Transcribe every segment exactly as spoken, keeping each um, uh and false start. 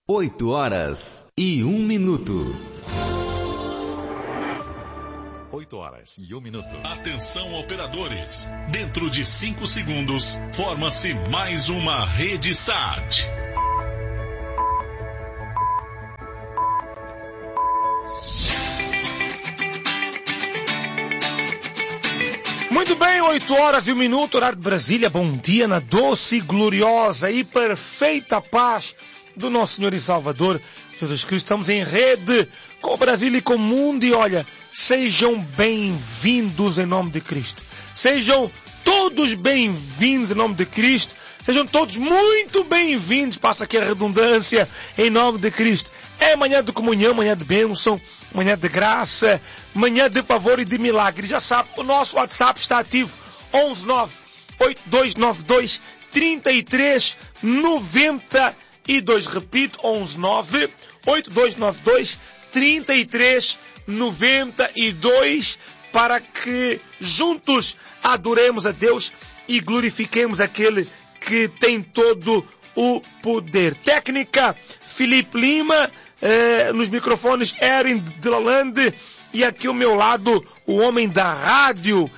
Oito horas e um minuto. Oito horas e um minuto. Atenção, operadores. Dentro de cinco segundos, forma-se mais uma rede S A T. Muito bem, oito horas e um minuto, horário de Brasília. Bom dia na doce, gloriosa e perfeita paz do nosso Senhor e Salvador Jesus Cristo. Estamos em rede com o Brasil e com o mundo. E olha, sejam bem-vindos em nome de Cristo. Sejam todos bem-vindos em nome de Cristo. Sejam todos muito bem-vindos, passa aqui a redundância, em nome de Cristo. É manhã de comunhão, manhã de bênção, manhã de graça, manhã de favor e de milagre. Já sabe, o nosso WhatsApp está ativo, onze nove oito dois nove dois três três nove dois. Repito, onze nove oito dois nove dois três três nove dois, para que juntos adoremos a Deus e glorifiquemos aquele que tem todo o poder. Técnica, Felipe Lima, eh, nos microfones, Erin Delalande, e aqui ao meu lado, o homem da rádio,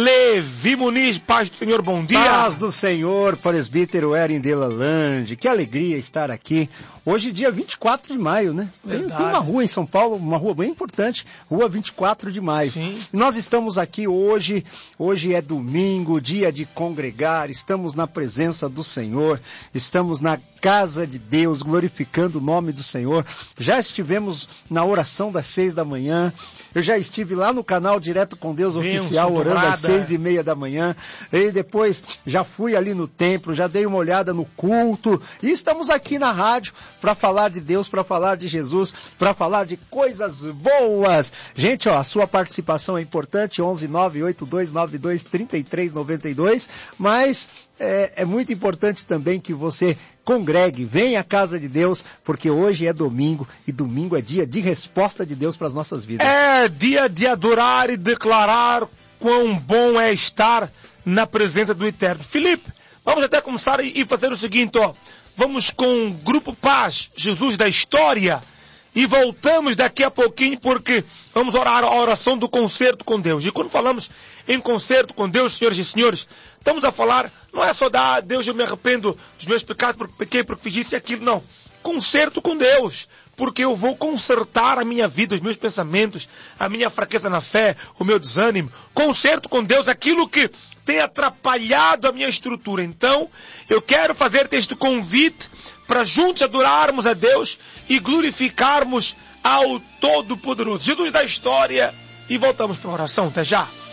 Levi Muniz. Paz do Senhor, bom dia. Paz do Senhor, presbítero Erin Delalande. Que alegria estar aqui. Hoje, dia vinte e quatro de maio, né? Tem, tem uma rua em São Paulo, uma rua bem importante, Rua vinte e quatro de maio. Sim. E nós estamos aqui hoje, hoje é domingo, dia de congregar, estamos na presença do Senhor, estamos na casa de Deus, glorificando o nome do Senhor. Já estivemos na oração das seis da manhã, eu já estive lá no canal Direto com Deus Bênção, Oficial, orando dobrada. às seis e meia da manhã, e depois já fui ali no templo, já dei uma olhada no culto, e estamos aqui na rádio para falar de Deus, para falar de Jesus, para falar de coisas boas. Gente, ó, a sua participação é importante, onze nove oito dois nove dois três três nove dois, mas é, é muito importante também que você congregue, venha à casa de Deus, porque hoje é domingo, e domingo é dia de resposta de Deus para as nossas vidas. É dia de adorar e declarar quão bom é estar na presença do Eterno. Felipe, vamos até começar e fazer o seguinte, ó. Vamos com o Grupo Paz, Jesus da História, e voltamos daqui a pouquinho, porque vamos orar a oração do concerto com Deus. E quando falamos em concerto com Deus, senhoras e senhores, estamos a falar, não é só dar, Deus, eu me arrependo dos meus pecados porque pequei, porque fiz isso e aquilo, não. Concerto com Deus, porque eu vou consertar a minha vida, os meus pensamentos, a minha fraqueza na fé, o meu desânimo. Concerto com Deus, aquilo que tem atrapalhado a minha estrutura. Então, eu quero fazer este convite para juntos adorarmos a Deus e glorificarmos ao Todo-Poderoso. Jesus da História, e voltamos para a oração. Até já.